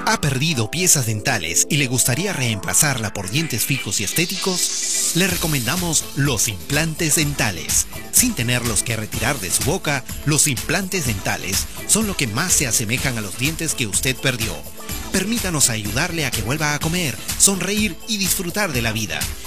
¿Ha perdido piezas dentales y le gustaría reemplazarla por dientes fijos y estéticos? Le recomendamos los implantes dentales. Sin tenerlos que retirar de su boca, los implantes dentales son lo que más se asemejan a los dientes que usted perdió. Permítanos ayudarle a que vuelva a comer, sonreír y disfrutar de la vida.